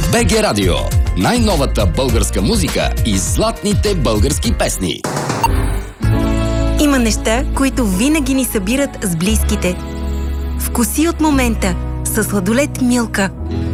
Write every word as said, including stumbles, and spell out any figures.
БГ Радио. Най-новата българска музика и златните български песни. Има неща, които винаги ни събират с близките. Вкуси от момента със сладолед Милка.